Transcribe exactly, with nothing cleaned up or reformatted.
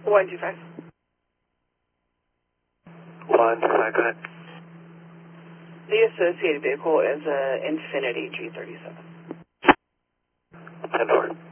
one two five. one two five, go ahead. The associated vehicle is a Infiniti G thirty-seven. ten four.